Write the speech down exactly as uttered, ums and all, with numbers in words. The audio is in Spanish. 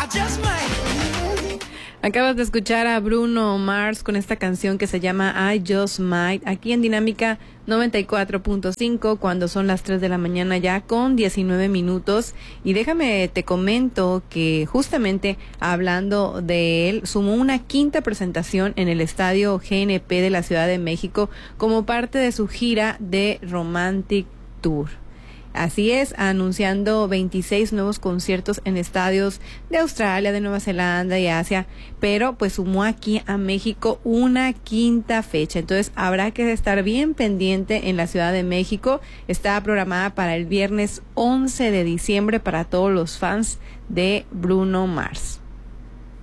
just might. Acabas de escuchar a Bruno Mars con esta canción que se llama I Just Might, aquí en Dinámica noventa y cuatro punto cinco, cuando son las tres de la mañana ya con diecinueve minutos. Y déjame te comento que justamente hablando de él, sumó una quinta presentación en el Estadio G N P de la Ciudad de México como parte de su gira de Romantic Tour. Así es, anunciando veintiséis nuevos conciertos en estadios de Australia, de Nueva Zelanda y Asia, pero pues sumó aquí a México una quinta fecha. Entonces habrá que estar bien pendiente en la Ciudad de México. Está programada para el viernes once de diciembre para todos los fans de Bruno Mars.